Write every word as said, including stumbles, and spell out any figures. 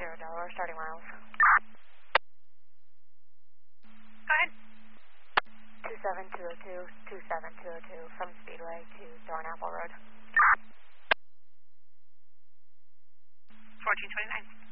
zero Delaware, starting miles. Go ahead. two seven two oh two, two seven two oh two from Speedway to Thorn Apple Road. fourteen twenty-nine.